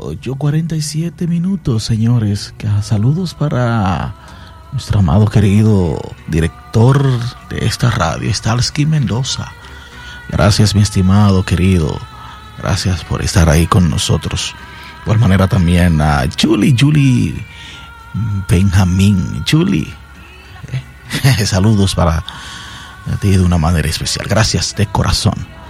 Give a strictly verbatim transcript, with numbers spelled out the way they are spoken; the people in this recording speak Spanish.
ocho cuarenta y siete minutos, señores. Saludos para nuestro amado querido director de esta radio, Starsky Mendoza. Gracias, mi estimado querido. Gracias por estar ahí con nosotros. De igual manera también a Julie, Julie Benjamín. Julie, eh, saludos para ti de una manera especial. Gracias de corazón.